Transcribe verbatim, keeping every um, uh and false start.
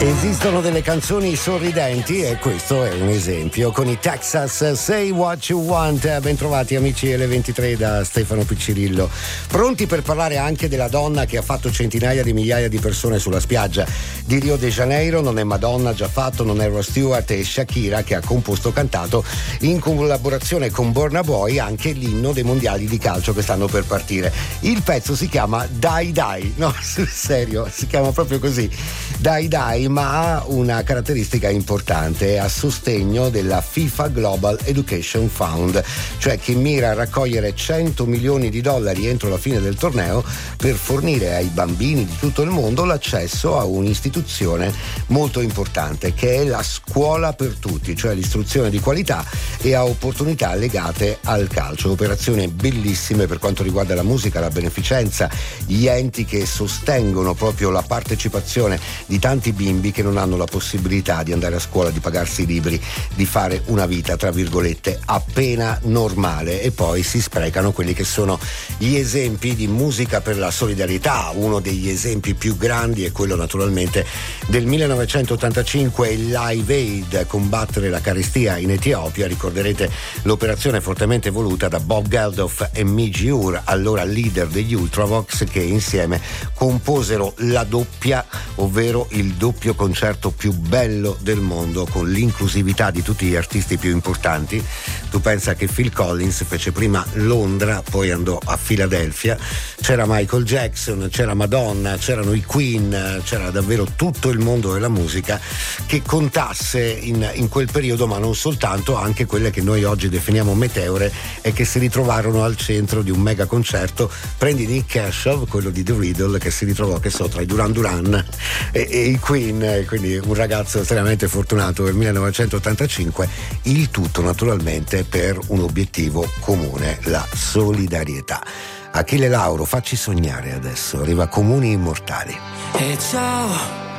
Esistono delle canzoni sorridenti e questo è un esempio con i Texas Say What You Want. Bentrovati amici alle ventitré da Stefano Piccirillo, pronti per parlare anche della donna che ha fatto centinaia di migliaia di persone sulla spiaggia di Rio de Janeiro. Non è Madonna, già fatto, non è Rod Stewart, è Shakira che ha composto e cantato in collaborazione con Burna Boy anche l'inno dei mondiali di calcio che stanno per partire. Il pezzo si chiama Dai Dai, no, sul serio, si chiama proprio così, Dai Dai, ma ha una caratteristica importante, a sostegno della FIFA Global Education Fund, cioè che mira a raccogliere cento milioni di dollari entro la fine del torneo per fornire ai bambini di tutto il mondo l'accesso a un'istituzione molto importante che è la scuola per tutti, cioè l'istruzione di qualità e a opportunità legate al calcio. Operazioni bellissime per quanto riguarda la musica, la beneficenza, gli enti che sostengono proprio la partecipazione di tanti bimbi che non hanno la possibilità di andare a scuola, di pagarsi i libri, di fare una vita tra virgolette appena normale, e poi si sprecano quelli che sono gli esempi di musica per la solidarietà. Uno degli esempi più grandi è quello naturalmente del millenovecentottantacinque, il Live Aid, combattere la carestia in Etiopia. Ricorderete l'operazione fortemente voluta da Bob Geldof e Midge Ure, allora leader degli Ultravox, che insieme composero la doppia, ovvero il doppio concerto più bello del mondo, con l'inclusività di tutti gli artisti più importanti. Tu pensa che Phil Collins fece prima Londra, poi andò a Filadelfia, c'era Michael Jackson, c'era Madonna, c'erano i Queen, c'era davvero tutto il mondo della musica che contasse in, in quel periodo, ma non soltanto, anche quelle che noi oggi definiamo meteore e che si ritrovarono al centro di un mega concerto. Prendi Nick Kershaw, quello di The Riddle, che si ritrovò, che so, tra i Duran Duran e, e i Queen, quindi un ragazzo estremamente fortunato nel millenovecentottantacinque, il tutto naturalmente per un obiettivo comune, la solidarietà. Achille Lauro, facci sognare adesso, arriva Comuni Immortali. E ciao,